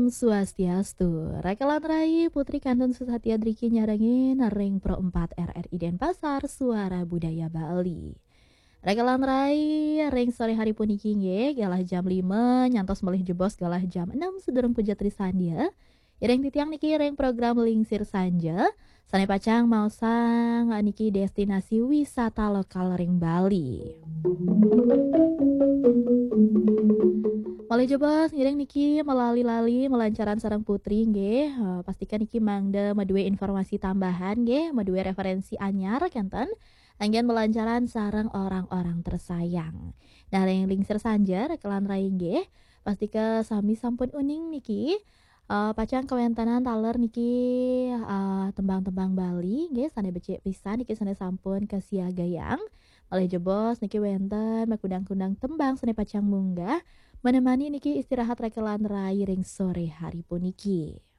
Om Swastiastu. Rakelan Rai Putri Kantun Susatya Driki nyarengin ring Pro 4 RRI Denpasar Suara Budaya Bali. Rakelan Rai ring sore hari puniki nggih galah jam 5 nyantos melih jebos galah jam 6 sedurung pujatri sandia. Ireng titiang niki ring program Lingsir Sanja. Sane pacang mau sang niki destinasi wisata lokal ring Bali. Malih jebos ngiring niki melali-lali melancaran sarang putri nggih, pastikan niki mangda maduwe informasi tambahan nggih, maduwe referensi anyar kenten, anggen melancaran sarang orang-orang tersayang. Nah, yang lingsir sanja rekelan rai nggih, pastika sami sampun uning niki, pacang kawentanan taler niki, tembang-tembang Bali nggih, sane becik pisan niki sane sampun kasiagayang. Malih jebos niki wenten makundang-kundang tembang sane pacang munggah menemani niki istirahat rekelan rai ring sore hari puniki.